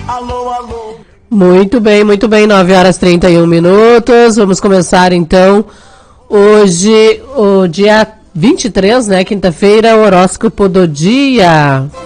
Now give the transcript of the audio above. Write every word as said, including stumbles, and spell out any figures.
Alô, alô. Muito bem, muito bem, nove horas e trinta e um minutos. Vamos começar então hoje, o dia vinte e três, né, quinta-feira, o horóscopo do dia.